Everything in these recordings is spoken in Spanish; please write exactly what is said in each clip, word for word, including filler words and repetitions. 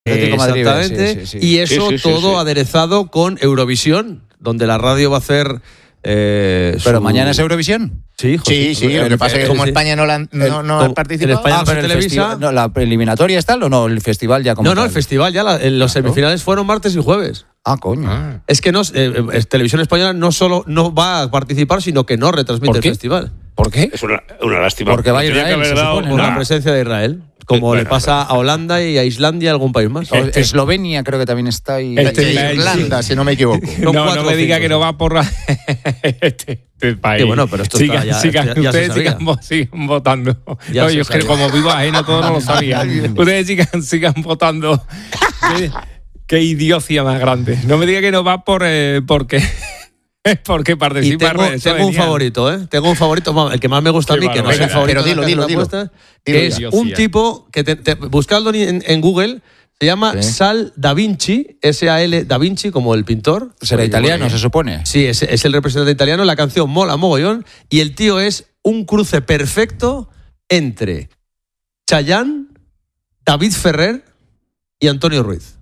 Atlético Madrid, exactamente. sí, sí, sí. Y eso Sí, sí, sí, todo sí. aderezado con Eurovisión, donde la radio va a hacer. Eh, ¿Pero su... mañana es Eurovisión? Sí, José. Sí, sí, lo que pasa es que como sí. España no, la, no, El- no con- ha participado. en España Ah, no pero se el televisa. festival, no, ¿la eliminatoria es tal o no? El festival ya como No, no, tal. el festival ya, la, en los Claro. semifinales fueron martes y jueves. Ah, coño. Ah. Es que no, eh, eh, Televisión Española no solo no va a participar, sino que no retransmite ¿Por el qué? festival. ¿Por qué? Es una, una lástima. Porque va a Tenía Israel, que haber se dado supone, Por una- la presencia de Israel. Como Bueno, le pasa a Holanda y a Islandia y a algún país más. O- Eslovenia creo que también está ahí. Este, Este- Irlanda, si no me equivoco. Son No, cuatro no me o diga cinco, que no sí. va por la- este, este país. Sí, bueno, pero esto sigan, está ya- sigan, ya- ya se ustedes sabía. sigan, vo- sigan votando. Ya No, se yo es que sabía. como vivo ajeno todo no lo sabía. Ustedes sigan, sigan votando. Qué, qué idiocia más grande. No me diga que no va por eh, porque porque Y participa. tengo, en eso, tengo un genial. favorito, ¿eh? Tengo un favorito, vamos, el que más me gusta a Qué mí, que no es el barbaridad. favorito Pero dilo, de la dilo, casa de dilo. apuestas, Dilo que es ya. un tipo que te, te- buscadlo en, en Google, se llama Sí. Sal Da Vinci, S A L Da Vinci, como el pintor. Será italiano, se supone. Sí, es, es el representante italiano. La canción mola mogollón. Y el tío es un cruce perfecto entre Chayanne, David Ferrer y Antonio Ruiz.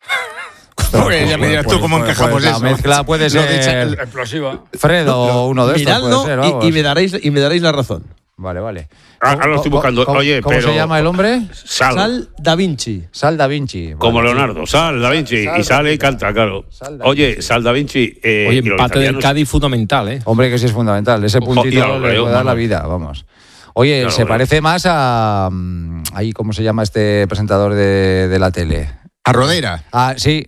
Joder, ya me dirás tú cómo encajamos pues la eso. mezcla puede Lo de ser Explosiva. Fred o uno de estos Miradlo puede ser, y- vamos. y, me daréis, y me daréis la razón. Vale, vale. Ah, ahora lo estoy ¿Cómo- buscando. cómo- Oye, ¿Cómo pero. se llama el hombre? Sal. Sal Da Vinci. Sal Da Vinci. Como Vale, Leonardo. Sal Da Vinci. Sal y sale Da y canta, claro. Sal Da Oye, Vinci. Sal Da Vinci. Eh, Oye, y los empate del italianos- Cádiz fundamental, ¿eh? Hombre, que sí es fundamental. Ese Ojo, puntito ya lo le creo, puede dar la vamos. vida, vamos. Oye, Ya lo se creo. parece más a... mm, ahí, ¿cómo se llama este presentador de, de la tele? A Rodera. Ah, sí.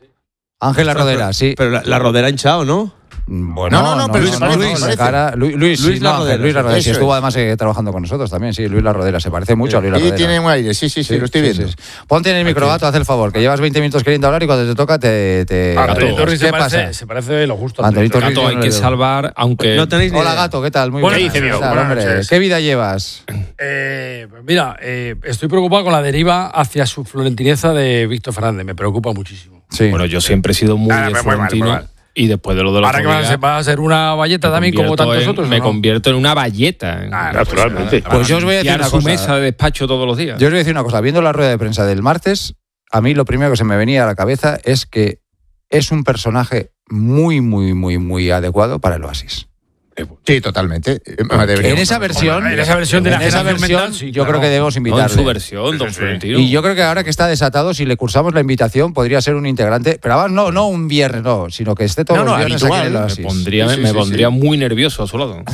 Ángela Rodera, sí. Pero la, la rodera hinchado, ¿no? Bueno, No, no, no, pero Luis, se parece, Luis, se parece. cara- Luis, Luis, Luis sí, La no, Ángel, Rodera, Luis La Rodera, sí, eso estuvo es. además eh, trabajando con nosotros también, sí, Luis La Rodera, se parece mucho a Luis La Sí, Rodera. tiene un aire, sí, sí, sí, lo estoy Sí, viendo. sí, sí. Ponte en el microgato, haz el favor, que llevas veinte minutos queriendo hablar y cuando te toca te... te A Antonito ¿Qué Ruiz se pasa? parece, se parece lo justo. Antonito Ruiz, Gato, yo hay no que le doy. salvar, aunque... No tenéis ni Hola, idea. gato, ¿qué tal? Muy Buenas bien. noches, ¿Qué tal, buenas hombre? noches. ¿Qué vida llevas? Eh, pues mira, eh, estoy preocupado con la deriva hacia su florentineza de Víctor Fernández. Me preocupa muchísimo. Sí. Bueno, yo siempre he sido muy Ah, de muy mal, Florentino. muy mal. Y después de lo de los Ahora que va a, ser, va a ser una valleta también como tantos otros. Me ¿o no? convierto convierto en una valleta. Ah, naturalmente. Para Pues yo os voy a decir limpiar una su cosa. mesa de despacho todos los días. Yo os voy a decir una cosa, viendo la rueda de prensa del martes, a mí lo primero que se me venía a la cabeza es que es un personaje muy, muy, muy, muy adecuado para el Oasis. Sí, totalmente. Eh, En deberíamos- esa versión, En esa versión de la en esa generación versión, mental, sí, yo claro. creo que debemos No, en invitarle. su versión, don Florentino. Y yo creo que ahora que está desatado, si le cursamos la invitación, podría ser un integrante, pero además no, no un viernes, no, sino que esté todos No, no, los viernes habitual. aquí en el me Oasis. pondría, Sí, sí, me sí, pondría sí. muy nervioso a su lado.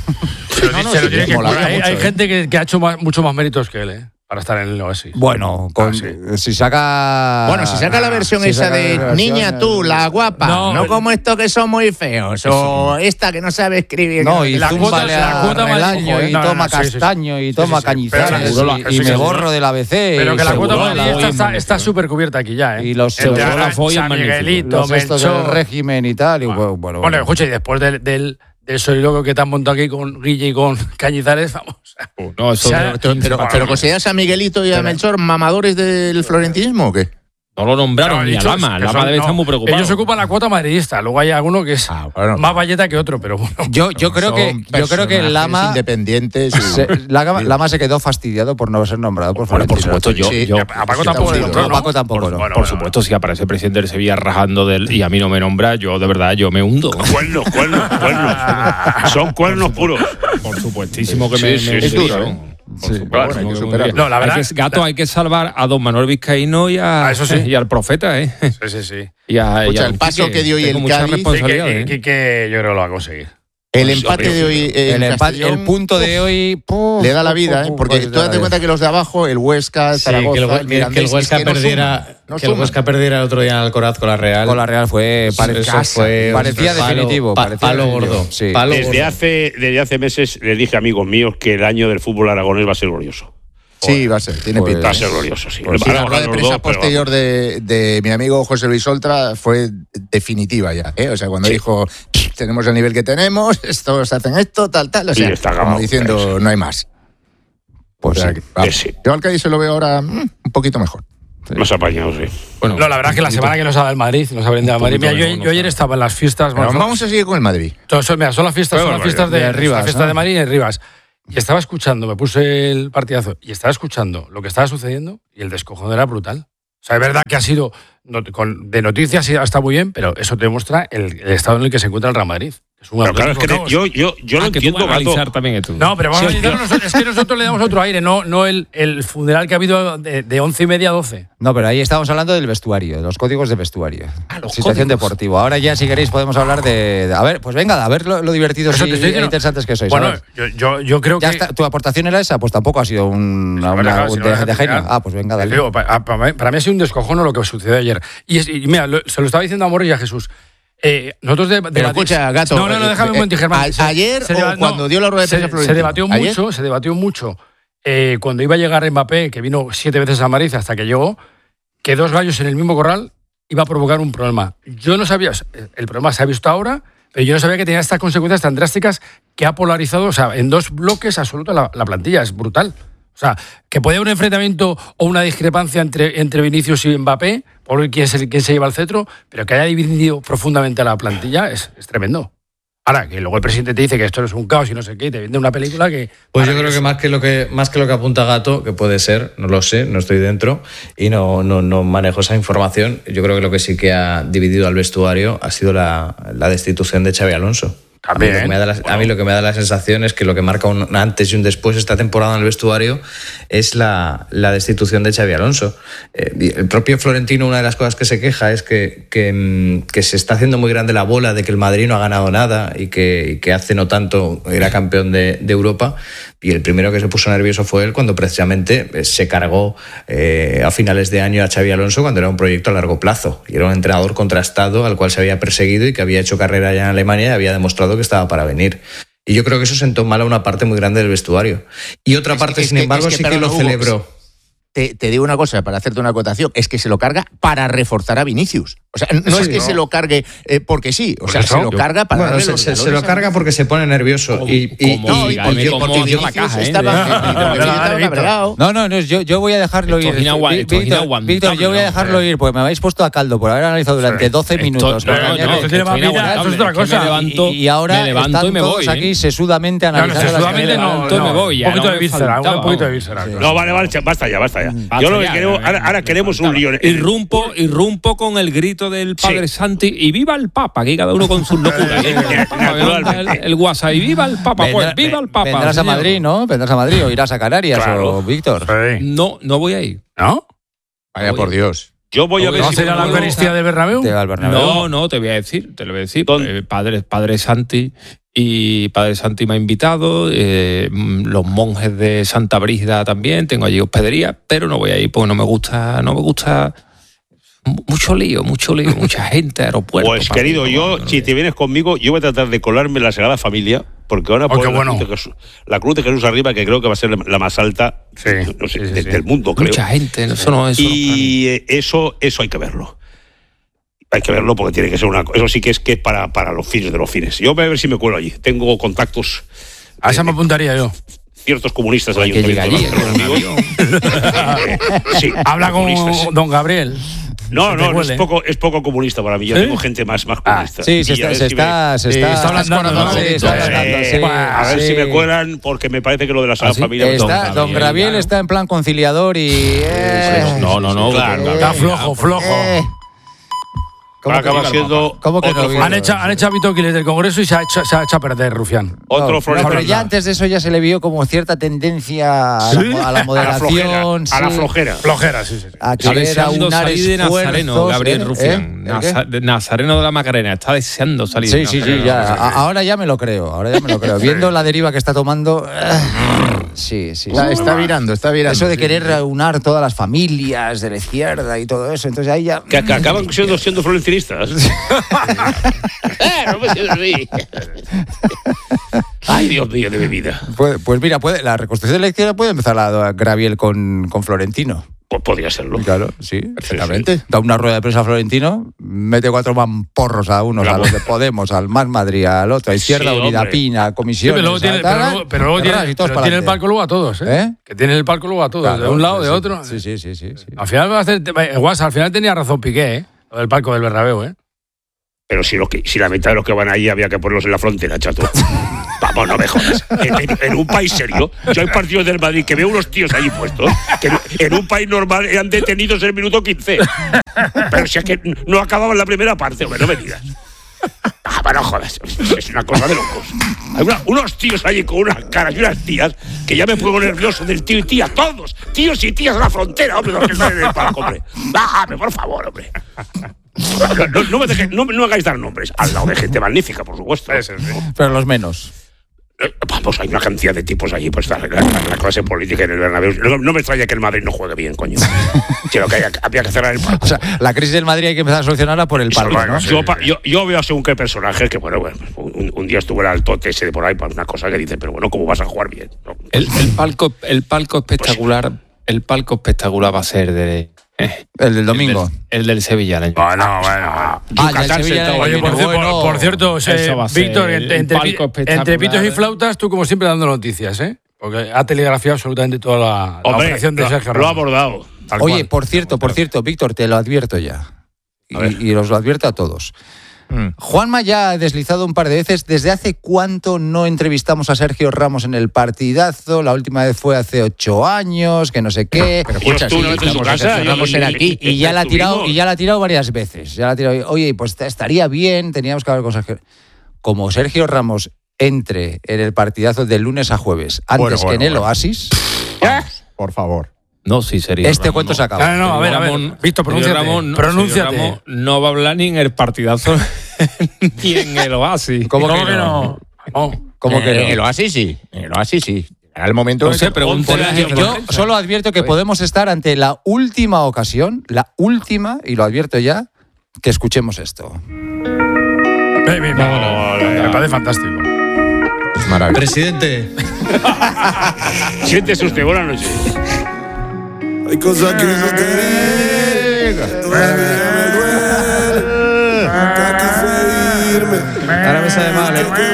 Se lo- se lo tiene que Molaría curar hay, mucho, hay ¿eh? gente que, que ha hecho más- mucho más méritos que él, ¿eh? Para estar en el Oasis. Bueno, con, Ah, sí. si saca... Bueno, si saca la versión si esa saca de la versión, niña tú, la guapa, No, no, el- como estos que son muy feos, o esta que no sabe escribir. No, que y la zúmbale cuota- a la cuota Relaño, Madrid, y no, no, toma no, sí, sí, sí. Castaño, y Sí, toma sí, sí. Cañizares, Pero seguro la- y, sí, y sí, me sí. borro del A B C. Pero y que la seguro cuota la Madrid voy está, en- está súper cubierta aquí ya, ¿eh? Y los Entre seguros Ara- la Foy es San magnífico. Miguelito, los estos del Melchor. régimen y tal. Y bueno, bueno, Bueno, escucha, y después del, del, del soliloquio que te han montado aquí con Guille y con Cañizares, vamos. No, eso O sea, pero, pero, pero ¿consideras a Miguelito y a Melchor mamadores del florentinismo o qué? no lo nombraron No, ni a dicho, Lama. que Lama son- debe no, estar muy preocupado. Ellos ocupan la cuota madridista. Luego hay alguno que es Ah, bueno. más valleta que otro, pero bueno. Yo, yo creo Son que yo creo que personajes Lama independientes y- se, Lama, Lama se quedó fastidiado por no ser nombrado por Bueno, por Florentino. supuesto, yo, Sí, yo a A Paco Sí, tampoco le sí, nombró, No, ¿no? Paco tampoco, Por- no. bueno, por bueno, supuesto, si aparece el presidente del Sevilla rajando del y a mí no me nombra, yo de verdad yo me hundo. Cuernos, cuernos, cuernos. Son cuernos puros. Por supuestísimo que Sí, me, sí, me sí, es hundiría, duro, ¿no? ¿eh? Por Sí, supuesto, bueno, hay que que me superarlo. hundiría. No, la verdad- Hay que- Gato, hay que salvar a don Manuel Vizcaíno y, a, Ah, eso sí. y al profeta, ¿eh? Sí, sí, sí. Y a, y Escucha, a el don paso Quique. que dio hoy Tengo el mucha Cádiz- responsabilidad, Que, ¿eh? que, que yo creo que lo va a conseguir. El Pues, empate de hoy en El, empate- Castellón, el punto de hoy puf, le da la puf, vida, puf, ¿eh? puf, Porque pues tú date ya cuenta ves. que los de abajo, el Huesca, el Sí, Zaragoza, que el, el Hue- que el Mirandés, Huesca es que no perdiera, suman, no que el suman. Huesca perdiera el otro día en Alcoraz con la Real. Con la Real fue Eso parecía, fue parecía palo- definitivo. pa- parecía palo definitivo, gordo. sí. Palo Desde gordo. hace, desde hace meses les dije a amigos míos que el año del fútbol aragonés va a ser glorioso. Sí, va a ser, tiene Pues- pinta. Va a ser glorioso, sí. Pues sí, Van a la rueda ganar de los prensa dos, pero posterior de, de mi amigo José Luis Oltra fue definitiva ya, ¿eh? O sea, cuando dijo, tenemos el nivel que tenemos, estos hacen esto, tal, tal, o Sí, sea, está como acabado, diciendo, eso. no hay más. Pues O sea, sí. que, vamos. Sí. Yo al Cádiz se lo veo ahora mm, un poquito mejor. Más apañado, sí. Bueno, No, la verdad es que la semana que nos ha dado el Madrid, nos ha brindado el Madrid. Mira, yo, poquito, yo ayer estaba en las fiestas. Pero bueno, vamos a seguir con el Madrid. Todo eso, mira, son las fiestas, son las fiestas de, de Rivas, la fiesta ¿no? de Madrid y de Rivas. Y estaba escuchando, me puse el partidazo y estaba escuchando lo que estaba sucediendo y el descojón era brutal. O sea, es verdad que ha sido, con, de noticias está muy bien, pero eso te demuestra el, el estado en el que se encuentra el Real Madrid. Es un pero claro, es que caos. yo, yo, yo ah, lo que entiendo, tú vas a Gato. analizar también tú. No, pero vamos Sí, a analizarlo nosotros. Es que nosotros le damos otro aire, no, no el, el funeral que ha habido de, de once y media a doce. No, pero ahí estamos hablando del vestuario, de los códigos de vestuario. Ah, los Situación códigos. deportiva. Ahora ya, si queréis, podemos hablar de... de- a ver, pues venga, a ver lo, lo divertidos Eso y, te estoy e diciendo. interesantes que sois. a Bueno, ver. yo, yo, yo creo Ya que... está, ¿tu aportación era esa? Pues tampoco ha sido un, una, Bueno, una- claro, si no de, vas a de genio. tirar. Ah, pues venga, dale. Digo, para, para mí, para mí ha sido un descojono lo que sucedió ayer. Y, es- y mira, lo- se lo estaba diciendo a Morris y a Jesús. Eh, nosotros de, de Pero la- escucha, Gato, No, no, no, déjame un eh, momento, Germán. a- ayer o cuando dio la rueda de se, prensa se Florentino. debatió ¿Ayer? mucho, se debatió mucho eh, cuando iba a llegar Mbappé, que vino siete veces a Madrid hasta que llegó, que dos gallos en el mismo corral iba a provocar un problema. Yo no sabía, el problema se ha visto ahora, pero yo no sabía que tenía estas consecuencias tan drásticas que ha polarizado, o sea, en dos bloques absolutos la, la plantilla. Es brutal. O sea, que puede haber un enfrentamiento o una discrepancia entre, entre Vinicius y Mbappé, por ver quién, es el, quién se lleva el cetro, pero que haya dividido profundamente a la plantilla es, es tremendo. Ahora, que luego el presidente te dice que esto no es un caos y no sé qué, y te vende una película que... Pues yo creo que más que lo que más que lo que apunta Gato, que puede ser, no lo sé, no estoy dentro y no, no, no manejo esa información. Yo creo que lo que sí que ha dividido al vestuario ha sido la, la destitución de Xabi Alonso. A mí, lo que me da la, a mí lo que me da la sensación es que lo que marca un antes y un después esta temporada en el vestuario es la, la destitución de Xabi Alonso. Eh, el propio Florentino, una de las cosas que se queja es que, que, que se está haciendo muy grande la bola de que el Madrid no ha ganado nada y que, y que hace no tanto era campeón de, de Europa. Y el primero que se puso nervioso fue él cuando precisamente se cargó eh, a finales de año a Xabi Alonso cuando era un proyecto a largo plazo. Y era un entrenador contrastado al cual se había perseguido y que había hecho carrera ya en Alemania y había demostrado que estaba para venir. Y yo creo que eso sentó mal a una parte muy grande del vestuario. Y otra Es- parte, es sin que- embargo, es que, sí que perdona, lo Hugo, celebró. Te, te digo una cosa, para hacerte una acotación, es que se lo carga para reforzar a Vinicius. O sea, no Sí, es que no. se lo cargue eh, porque sí, o Pues sea, eso, se lo yo- carga para Bueno, darle se, los se- se galones lo a- carga porque se pone nervioso. Como- y, y- como- No, y dígame porque, cómo porque os dio la Vinicius caja, ¿eh? estaba, De- porque Vinicius Dale, estaba Víctor. cabreado. No, no, no, yo, yo voy a dejarlo Esto ir. es inagua- Vi- esto es Víctor, inaguantable, Víctor, yo voy a dejarlo ¿no? ir, porque me habéis puesto a caldo por haber analizado durante doce minutos. no, con no, Cañete. no, Esto tiene más vida, esto es otra que cosa. me levanto, y, y ahora me levanto están y me todos voy, ¿eh? aquí sesudamente No, no, analizando las sesudamente cañeras. no, levanto y no, me voy, un ya poquito no de me víscera, faltaba, un poquito de vamos. víscera. No, vale, vale, basta ya, basta ya. Basta Yo lo que ya, quiero, ya, ahora, ya, ahora ya, queremos ya, un lío. Irrumpo, irrumpo con el grito del Padre Santi y viva el Papa, aquí cada uno con sus locuras. Viva el Papa, que manda el, el WhatsApp y viva el Papa, pues Vendrá- viva el Papa. Vendrás a señor. Madrid, ¿no? Vendrás a Madrid o irás a Canarias, Claro. o Víctor. Sí. No, no voy a ir. ¿No? Vaya por Dios. Yo voy a ver No si ¿Vamos a ir a la puedo- Eucaristía de Bernabéu? Te va al Bernabéu. No, no, te voy a decir, te lo voy a decir. ¿Dónde? Eh, padre, padre Santi y Padre Santi me ha invitado, eh, los monjes de Santa Brígida también, tengo allí hospedería, pero no voy a ir porque no me gusta, no me gusta mucho lío, mucho lío, mucha gente, aeropuerto. Pues para querido, mí, yo, no, no, si no. te vienes conmigo, yo voy a tratar de colarme en la Sagrada Familia, porque van a Oh, poner qué la, bueno. cruz de Jesús, la cruz de Jesús arriba, que creo que va a ser la, la más alta Sí, no sé, sí, sí, de- sí. del mundo, creo. Mucha gente, eso no eso no- Y eh, eso, eso hay que verlo. Hay que verlo porque tiene que ser una. Eso sí que es que es para, para los fines de los fines. Yo voy a ver si me cuelo allí. Tengo contactos. A esa de- me apuntaría yo. Ciertos comunistas del Hay que ayuntamiento llegar de allí, Barcelona, amigos. Sí, Habla con comunistas. don Gabriel. No, Se te no, no es huele. poco, es poco comunista para mí. Yo ¿Sí? tengo gente más, más comunista. Sí, se Y a está, ver se si me- está, se Sí, está, está ablandando, ¿no? Sí, está Eh, ablandando, sí, a ver sí. si me cuelan, porque me parece que lo de la Sagrada ¿Ah, sí? Familia. Está, Don don Gabriel Gabriel, está en plan conciliador y... eh, No, no, no. Claro, porque- Está flojo, flojo. eh. ¿Cómo que- acaba siendo ¿Cómo que no, otro, Víctor? Han hecho, han hecho a Vito Quiles del Congreso y se ha hecho, se ha hecho a perder, Rufián. otro No, no, Florentino. pero ya antes de eso ya se le vio como cierta tendencia a, ¿Sí? la, a la a la flojera. moderación, A la sí, flojera. Flojera, sí, sí. sí. a Está querer deseando aunar salir de Nazareno, esfuerzos, Gabriel ¿eh? Rufián. ¿Eh? ¿El qué? Naza- de Nazareno de la Macarena. Está deseando salir de Sí, sí, sí, Nazareno. ya. A- ahora ya me lo creo, ahora ya me lo creo. Viendo la deriva que está tomando, eh, sí, sí. Está, sí. está virando, está virando. Eso de sí. querer aunar todas las familias de la izquierda y todo eso, entonces ahí ya... Que, que acaban siendo, siendo florentinistas. Eh, no me siento así. Ay, Dios mío, de mi vida. Pues, pues mira, puede, la reconstrucción de la izquierda puede empezar a Graviel con, con Florentino. Pues podría serlo. Claro, sí. Perfectamente. Da una rueda de prensa a Florentino, mete cuatro mamporros a unos, a Claro. los de Podemos, al Más Madrid, al otro, a Izquierda Sí, Unida, hombre. Pina, Sí, Comisiones... pero luego tiene, a pero tal, luego, pero luego ras, tiene, y todos pero para tiene el adelante. palco luego a todos, ¿eh? ¿Eh? Que tiene el palco luego a todos, Claro, de un lado, sí, de sí. otro. Sí, sí, sí, sí, sí. Al final va a hacer. eh, Guasa, al final tenía razón Piqué, ¿eh? Lo del palco del Bernabéu, ¿eh? Pero si, lo que, si la mitad de los que van ahí había que ponerlos en la frontera, chato. Vamos, no me jodas. En, en, en un país serio, yo hay partidos del Madrid que veo unos tíos allí puestos, que en, en un país normal eran detenidos en el minuto quince. Pero si es que no acababan la primera parte, hombre, no me digas. Ah, pero no jodas, es una cosa de locos. Hay una, unos tíos allí con unas caras y unas tías que ya me pongo nervioso del tío y tía, todos, tíos y tías a la frontera, hombre, los que están en el palco, hombre. Dame, por favor, hombre. No, no, no, me deje, no, no hagáis dar nombres, al lado de gente magnífica, por supuesto. Pero los menos. Vamos, hay una cantidad de tipos allí, pues la, la, la clase política en el Bernabéu. No, no me extraña que el Madrid no juegue bien, coño. Sino que haya, había que cerrar el palco. O sea, la crisis del Madrid hay que empezar a solucionarla por el palco, ¿no? Yo, yo, yo veo según qué personajes que, bueno, bueno un, un día estuvo el altote ese de por ahí para una cosa que dice, pero bueno, ¿cómo vas a jugar bien? No, el, el, palco, el palco espectacular, pues, el palco espectacular va a ser de... Eh, el del domingo. El del, el del Sevilla. El no, no, bueno. Ah, Yucatán Sevilla, oye, por, bueno, por, por cierto, eh, Víctor, entre, entre, entre pitos y flautas, tú como siempre dando noticias, ¿eh? Porque ha telegrafiado absolutamente toda la, la Hombre, operación de lo, Sergio Ramos. Lo ha abordado. Oye, cual. por cierto, por cierto, Víctor, te lo advierto ya. Y, y os lo advierto a todos. Mm. Juanma ya ha deslizado un par de veces. ¿Desde hace cuánto no entrevistamos a Sergio Ramos en el partidazo? La última vez fue hace ocho años, que no sé qué. Pero escucha, sí, en tu casa, Ramos era aquí y, y, ya la ha tirado y ya la ha tirado varias veces. Ya la ha tirado. Oye, pues estaría bien, teníamos que hablar con Sergio. Como Sergio Ramos entre en el partidazo de lunes a jueves antes bueno, bueno, que en el bueno. Oasis. Por favor. No, sí, sería. Este Ramón, cuento no. se acaba. No, no, a ver, a ver. Víctor, pronúnciate. Ramón, no, pronúnciate. Ramón no va a hablar ni en el partidazo ni en el Oasis. ¿Cómo, ¿Cómo que, que no? no? Oh. ¿Cómo que no? En el Oasis sí. En el Oasis sí. Era el momento. No sé, pregúntale a Yo solo advierto que podemos estar ante la última ocasión, la última, y lo advierto ya, que escuchemos esto. Ven, ven, no, no, no, me parece fantástico. Es maravilloso. Presidente. Siéntese usted, buenas noches. Hay cosas que no te digo, todavía me duele. Nunca quise irme. Ahora me sale mal, ¿eh?